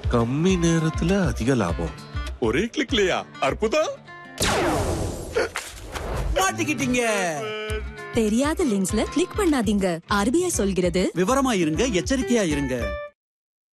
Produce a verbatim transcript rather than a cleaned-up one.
கம்மி நேரத்துல அதிக லாபம். ஒரே கிளிக்லயா? அற்புதம். மாட்டிக்கிட்டீங்க. தெரியாத லிங்க்ஸ்ல கிளிக் பண்ணாதீங்க. ஆர்பிஐ சொல்கிறது விவரமா இருங்க, எச்சரிக்கையா இருங்க.